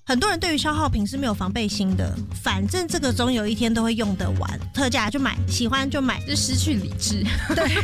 很多人对于消耗品是没有防备心的，反正这个总有一天都会用得完，特价就买，喜欢就买， 就失去理智。 对。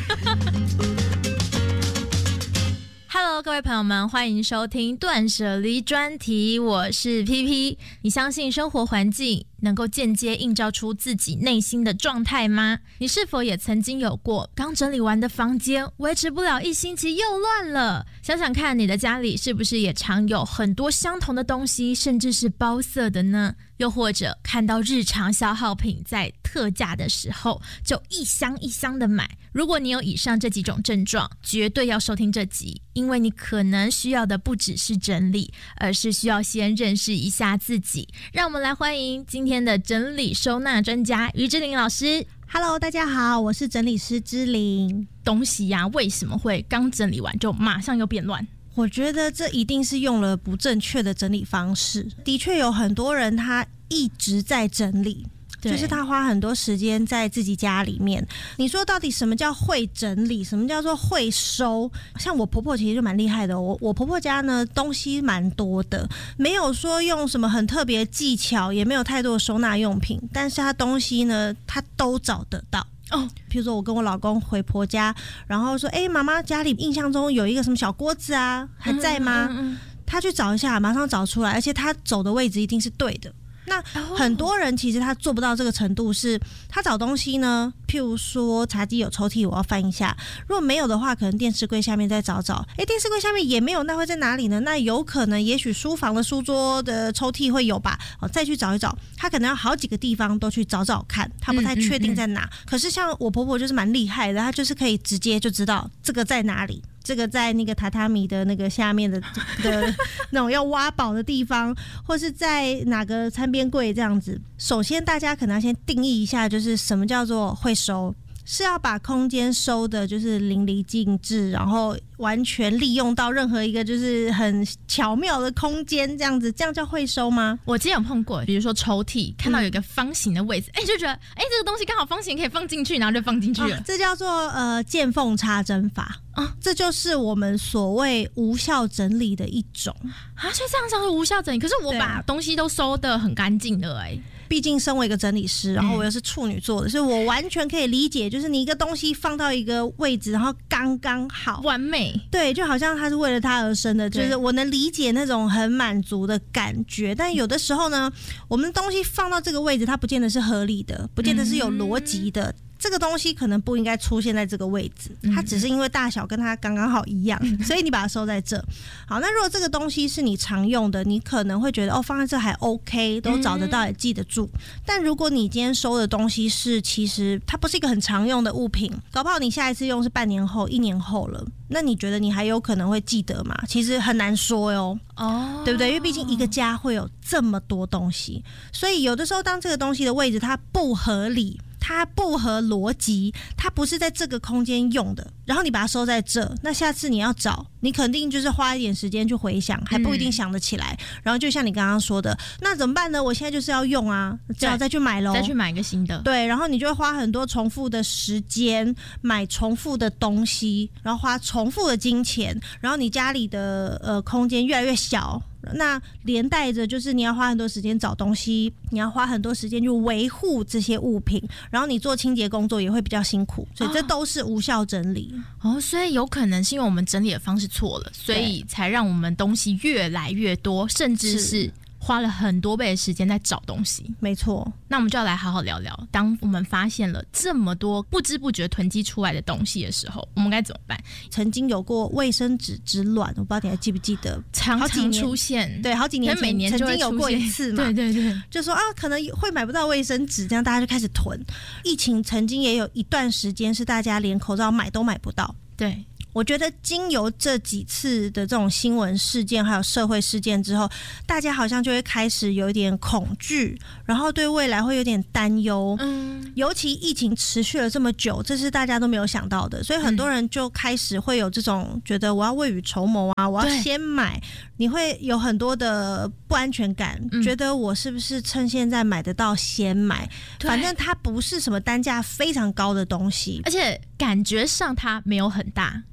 Hello， 各位朋友们，欢迎收听断舍离专题，我是 PP。你相信生活环境能够间接映照出自己内心的状态吗？你是否也曾经有过刚整理完的房间维持不了1星期又乱了？想想看，你的家里是不是也常有很多相同的东西，甚至是包色的呢？又或者看到日常消耗品在特价的时候就一箱一箱的买？如果你有以上这几种症状，绝对要收听这集，因为你可能需要的不只是整理，而是需要先认识一下自己。让我们来欢迎今天的整理收纳专家于之琳老师。 Hello， 大家好，我是整理师之琳。 东西呀，为什么会刚整理完就马上又变乱？ 我觉得这一定是用了不正确的整理方式。的确有很多人他一直在整理，就是他花很多时间在自己家里面。你说到底什么叫会整理，什么叫做会收？像我婆婆其实就蛮厉害的，我婆婆家呢东西蛮多的，没有说用什么很特别技巧，也没有太多的收纳用品，但是她东西呢她都找得到。譬如说我跟我老公回婆家，然后说妈妈家里印象中有一个什么小锅子啊，还在吗？他去找一下，马上找出来，而且他走的位置一定是对的。那很多人其实他做不到这个程度，是他找东西呢，譬如说茶几有抽屉，我要翻一下，如果没有的话，可能电视柜下面再找找，电视柜下面也没有，那会在哪里呢？那有可能也许书房的书桌的抽屉会有吧，再去找一找，他可能要好几个地方都去找找看，他不太确定在哪。可是像我婆婆就是蛮厉害的，她就是可以直接就知道这个在哪里，这个在那个榻榻米的那个下面的那种要挖宝的地方，或是在哪个餐边柜这样子。首先大家可能要先定义一下，就是什么叫做会收，是要把空间收的就是淋漓尽致，然后完全利用到任何一个就是很巧妙的空间，这样子，这样叫会收吗？ 我之前有碰过，比如说抽屉看到有一个方形的位置，就觉得这个东西刚好方形可以放进去，然后就放进去了。 这叫做见缝插针法。这就是我们所谓无效整理的一种所以这样叫做无效整理。可是我把东西都收得很干净了毕竟身为一个整理师，然后我又是处女座的，所以我完全可以理解，就是你一个东西放到一个位置，然后刚刚好完美， 对，就好像它是为了它而生的，就是我能理解那种很满足的感觉。但有的时候呢，我们的东西放到这个位置，它不见得是合理的，不见得是有逻辑的。这个东西可能不应该出现在这个位置，它只是因为大小跟它刚刚好一样，所以你把它收在这。好，那如果这个东西是你常用的，你可能会觉得放在这还 OK， 都找得到也记得住。但如果你今天收的东西是其实它不是一个很常用的物品，搞不好你下一次用是半年后、1年后了，那你觉得你还有可能会记得吗？其实很难说对不对？因为毕竟一个家会有这么多东西，所以有的时候当这个东西的位置它不合理，它不合逻辑，它不是在这个空间用的，然后你把它收在这，那下次你要找，你肯定就是花一点时间去回想，还不一定想得起来。然后就像你刚刚说的，那怎么办呢？我现在就是要用啊，只好再去买咯， 再去买一个新的。 对，然后你就会花很多重复的时间，买重复的东西，然后花重复的金钱，然后你家里的空间越来越小。那连带着就是你要花很多时间找东西，你要花很多时间去维护这些物品，然后你做清洁工作也会比较辛苦，所以这都是无效整理。 所以有可能是因为我们整理的方式错了，所以才让我们东西越来越多，甚至是花了很多倍的时间在找东西。 没错， 那我们就要来好好聊聊，当我们发现了这么多不知不觉囤积出来的东西的时候，我们该怎么办？ 曾经有过卫生纸之乱，我不知道你还记不记得， 常常出现， 对，好几年前每年就会曾经有过一次嘛， 对， 就说可能会买不到卫生纸，这样大家就开始囤。疫情曾经也有一段时间是大家连口罩买都买不到， 对。 我觉得经由这几次的这种新闻事件还有社会事件之后，大家好像就会开始有一点恐惧，然后对未来会有点担忧。尤其疫情持续了这么久，这是大家都没有想到的，所以很多人就开始会有这种觉得我要未雨绸缪啊，我要先买，你会有很多的不安全感，觉得我是不是趁现在买得到先买，反正它不是什么单价非常高的东西， 而且感觉上它没有很大，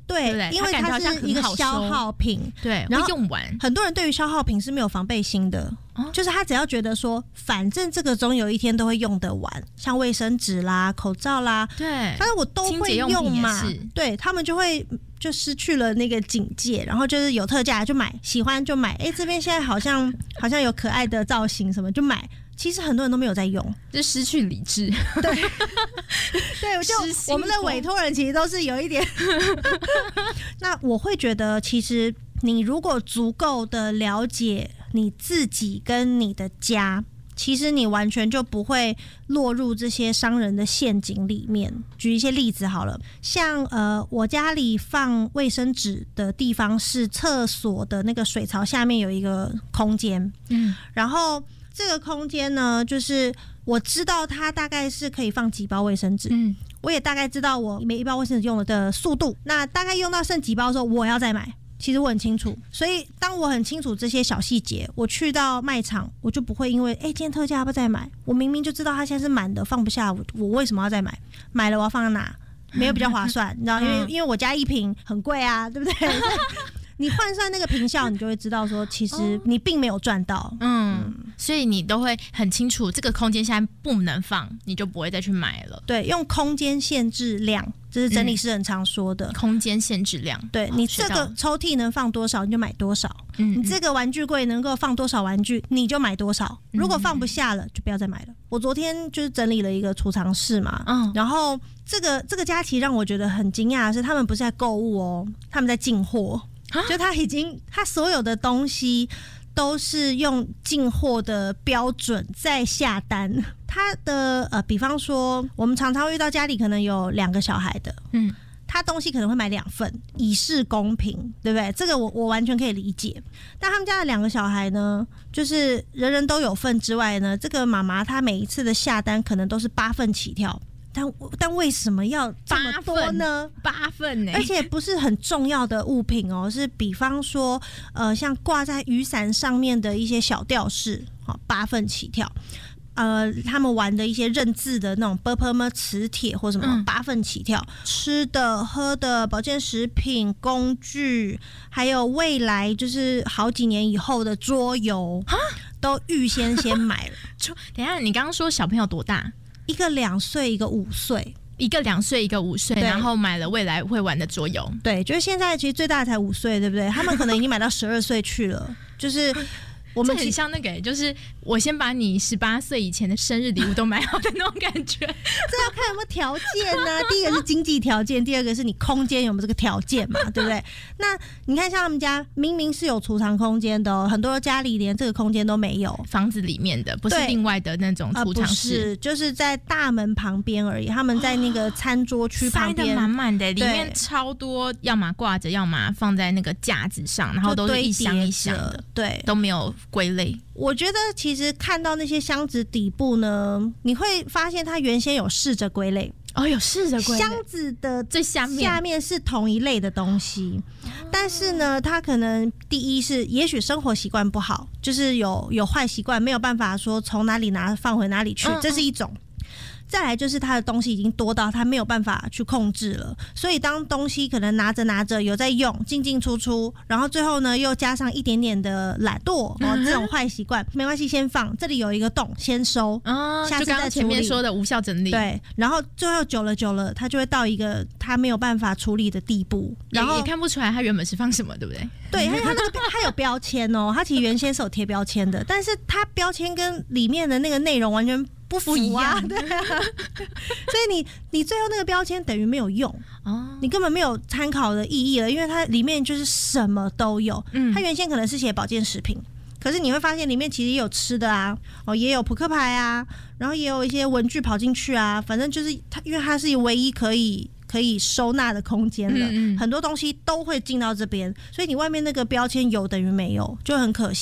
对，因为它是一个消耗品， 对，然后用完。 很多人对于消耗品是没有防备心的，就是他只要觉得说，反正这个总有一天都会用得完，像卫生纸啦、口罩啦， 对， 反正我都会用嘛，对他们就失去了那个警戒，然后就是有特价就买，喜欢就买，这边现在好像有可爱的造型什么就买。其实很多人都没有在用， 就失去理智。 对，对，就我们的委托人其实都是有一点。那我会觉得，其实你如果足够的了解你自己跟你的家，其实你完全就不会落入这些商人的陷阱里面。举一些例子好了，像我家里放卫生纸的地方是厕所的那个水槽下面有一个空间，然后这个空间呢，就是我知道它大概是可以放几包卫生纸，我也大概知道我每一包卫生纸用的速度，那大概用到剩几包的时候，我要再买。其实我很清楚，所以当我很清楚这些小细节，我去到卖场，我就不会因为今天特价要不要再买？我明明就知道它现在是满的，放不下，我为什么要再买？买了我要放在哪？没有比较划算，你知道？因为我家一瓶很贵啊，对不对？你换算那个坪效，你就会知道说，其实你并没有赚到。 所以你都会很清楚这个空间现在不能放，你就不会再去买了。 对，用空间限制量，这是整理师很常说的。 空间限制量， 对，你这个抽屉能放多少，你就买多少。你这个玩具柜能够放多少玩具，你就买多少。如果放不下了，就不要再买了。我昨天就是整理了一个储藏室嘛，然后这个家其实让我觉得很惊讶的是，他们不是在购物哦，他们在进货。就他所有的东西都是用进货的标准在下单。他的比方说我们常常会遇到家里可能有2个小孩的，他东西可能会买2份，以示公平，对不对？这个我完全可以理解。但他们家的2个小孩呢，就是人人都有份之外呢，这个妈妈她每一次的下单可能都是8份起跳。但为什么要这么多呢 ？8份呢？ 而且不是很重要的物品哦，是比方说像挂在雨伞上面的一些小吊饰，8份起跳。他们玩的一些认字的那种 ㄅㄆㄇ 磁铁或什么8份起跳。吃的、喝的、保健食品、工具，还有未来就是好几年以后的桌游，都预先买了。 等一下，你刚刚说小朋友多大？ 一个2岁，一个5岁， 一个2岁，一个5岁，然后买了未来会玩的桌游。 对，就是现在其实最大的才5岁，对不对？他们可能已经买到12岁去了，就是我们很像那个，就是我先把你18岁以前的生日礼物都买好的那种感觉。这要看有没有条件呢？第一个是经济条件，第二个是你空间有没有这个条件嘛，对不对？那你看像他们家明明是有储藏空间的哦，很多家里连这个空间都没有， 房子里面的不是另外的那种储藏室， 不是，就是在大门旁边而已。他们在那个餐桌区旁边塞得满满的，里面超多，要么挂着，要么放在那个架子上，然后都是一箱一箱的， 对， 都没有归类。 我觉得其实看到那些箱子底部呢，你会发现它原先有试着归类。 有试着归类。 箱子的最下面是同一类的东西，但是呢，它可能第一是也许生活习惯不好，就是有坏习惯，没有办法说从哪里拿放回哪里去，这是一种。再来就是他的东西已经多到他没有办法去控制了，所以当东西可能拿着有在用，进进出出，然后最后呢又加上一点点的懒惰这种坏习惯，没关系，先放这里有一个洞，先收，下次再处理。 就刚刚前面说的无效整理。 对，然后最后久了，他就会到一个他没有办法处理的地步，然后也看不出来他原本是放什么，对不对？ 对，他有标签哦，他其实原先是有贴标签的，但是他标签跟里面的那个内容完全不符一样， 对啊，所以你最后那个标签等于没有用你根本没有参考的意义了，因为它里面就是什么都有。它原先可能是写保健食品，可是你会发现里面其实也有吃的啊，也有扑克牌啊，然后也有一些文具跑进去啊，反正就是它，因为它是唯一可以收纳的空间了，很多东西都会进到这边，所以你外面那个标签有等于没有，就很可惜。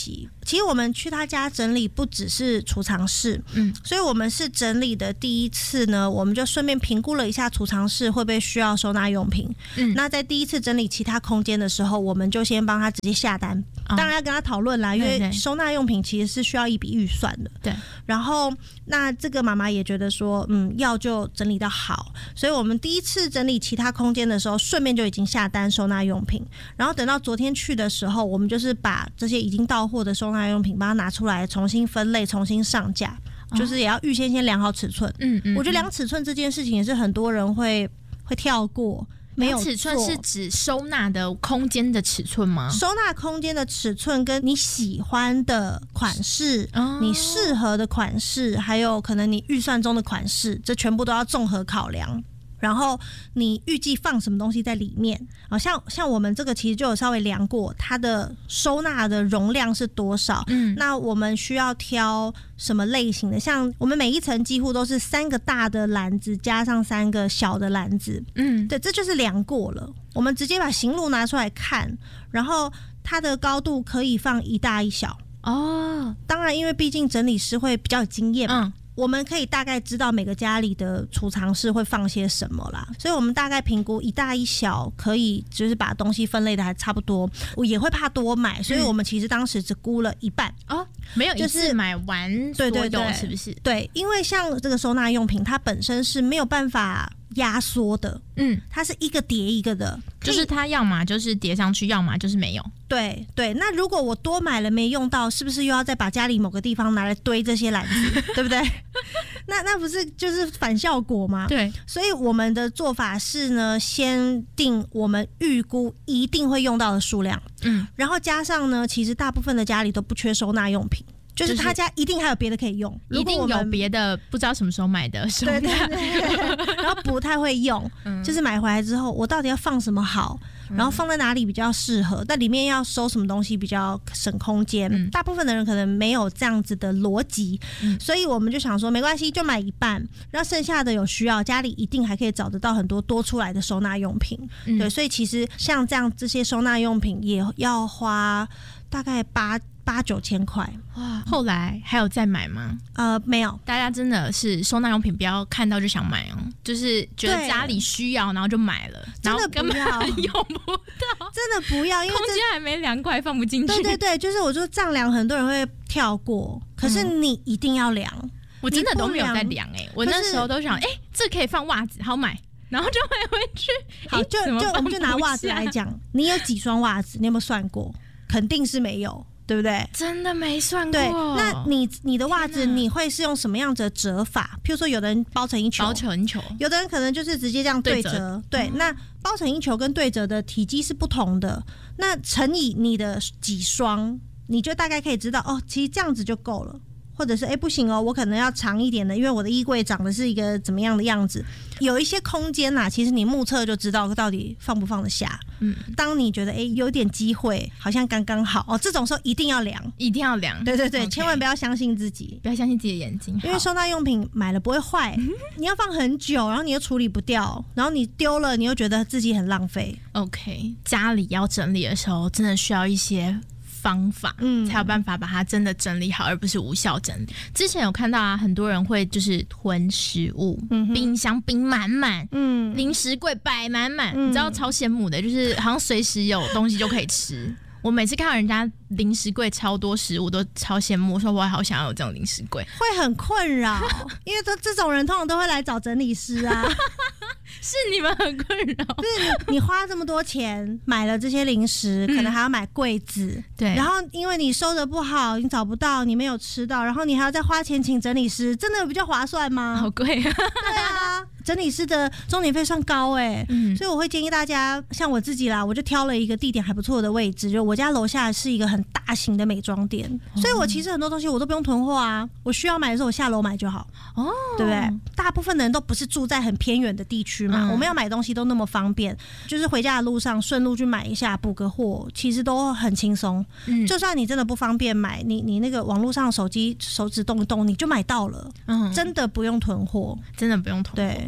其实我们去他家整理不只是储藏室，所以我们是整理的第一次呢，我们就顺便评估了一下储藏室会不会需要收纳用品。那在第一次整理其他空间的时候，我们就先帮他直接下单，当然要跟他讨论啦，因为收纳用品其实是需要一笔预算的。 对， 然后那这个妈妈也觉得说，要就整理到好，所以我们第一次整理其他空间的时候，顺便就已经下单收纳用品。然后等到昨天去的时候，我们就是把这些已经到货的收纳用品把它拿出来，重新分类，重新上架，就是也要预先量好尺寸。我觉得量尺寸这件事情也是很多人会跳过。没有尺寸是指收纳的空间的尺寸吗？ 收纳空间的尺寸跟你喜欢的款式、你适合的款式，还有可能你预算中的款式，这全部都要综合考量。然后你预计放什么东西在里面，像我们这个其实就有稍微量过它的收纳的容量是多少。那我们需要挑什么类型的，像我们每一层几乎都是3个大的篮子加上3个小的篮子。对，这就是量过了。我们直接把型录拿出来看，然后它的高度可以放一大一小。当然因为毕竟整理师会比较有经验嘛，我们可以大概知道每个家里的储藏室会放些什么啦，所以我们大概评估一大一小，可以就是把东西分类的还差不多。我也会怕多买，所以我们其实当时只估了一半。 没有一次买完所有，是不是？ 对，因为像这个收纳用品，它本身是没有办法压缩的，它是一个叠一个的， 就是它要么就是叠上去，要么就是没有。 对，那如果我多买了没用到，是不是又要再把家里某个地方拿来堆这些篮子，对不对？那不是就是反效果吗？ 对， 所以我们的做法是呢，先定我们预估一定会用到的数量，然后加上呢，其实大部分的家里都不缺收纳用品。就是他家一定还有别的可以用， 一定有别的不知道什么时候买的收纳， 对，然后不太会用，就是买回来之后我到底要放什么好，然后放在哪里比较适合，但里面要收什么东西比较省空间，大部分的人可能没有这样子的逻辑，所以我们就想说没关系，就买一半，让剩下的有需要家里一定还可以找得到很多多出来的收纳用品。对，所以其实像这样这些收纳用品也要花大概8-9千块。 哇！后来还有再买吗？ 没有。 大家真的是收纳用品不要看到就想买哦，就是觉得家里需要然后就买了，然后根本用不到， 真的不要，因为空间还没量块放不进去。 对，就是我说丈量很多人会跳过，可是你一定要量。 我真的都没有在量我那时候都想这可以放袜子，好买。然后就买回去。 好，就我们就拿袜子来讲，你有几双袜子？你有没有算过？肯定是没有，对不对？ 真的没算过。 对，那你的袜子你会是用什么样子的折法？譬如说，有的人包成一球，有的人可能就是直接这样对折。对，那包成一球跟对折的体积是不同的，那乘以你的几双，你就大概可以知道其实这样子就够了。或者是不行我可能要长一点的，因为我的衣柜长的是一个怎么样的样子，有一些空间其实你目测就知道到底放不放得下。当你觉得有点机会，好像刚刚好这种时候一定要量，对， okay. 千万不要相信自己， 不要相信自己的眼睛， 因为收纳用品买了不会坏，你要放很久，然后你又处理不掉，然后你丢了，你又觉得自己很浪费。 OK， 家里要整理的时候，真的需要一些方法，才有办法把它真的整理好，而不是无效整理。之前有看到很多人会就是囤食物，冰箱冰满满，零食柜摆满满，你知道超羡慕的，就是好像随时有东西就可以吃。我每次看到人家零食柜超多食物，都超羡慕，说我好想要有这种零食柜， 会很困扰，因为这种人通常都会来找整理师啊。 是你们很困扰， 就是你花这么多钱买了这些零食，可能还要买柜子，对，然后因为你收的不好，你找不到，你没有吃到，然后你还要再花钱请整理师，真的比较划算吗？ 好贵啊！ 对啊，整理师的钟点费算高所以我会建议大家，像我自己啦，我就挑了一个地点还不错的位置，就我家楼下是一个很大型的美妆店，所以我其实很多东西我都不用囤货啊，我需要买的时候我下楼买就好，对不对？大部分的人都不是住在很偏远的地区嘛，我们要买东西都那么方便，就是回家的路上顺路去买一下补个货，其实都很轻松。就算你真的不方便买，你那个网络上手机手指动一动你就买到了，真的不用囤货， 真的不用囤货。 对，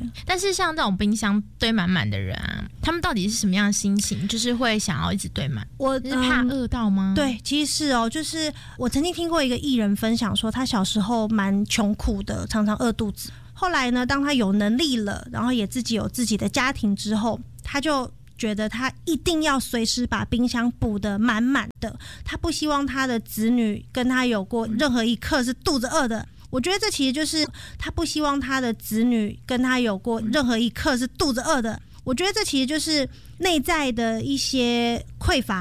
但是像这种冰箱堆满满的人啊，他们到底是什么样的心情？就是会想要一直堆满，是怕饿到吗？ 对，其实是哦，就是我曾经听过一个艺人分享说，他小时候蛮穷苦的，常常饿肚子。后来呢，当他有能力了，然后也自己有自己的家庭之后，他就觉得他一定要随时把冰箱补得满满的，他不希望他的子女跟他有过任何一刻是肚子饿的。我觉得这其实就是他不希望他的子女跟他有过任何一刻是肚子饿的。我觉得这其实就是内在的一些匮乏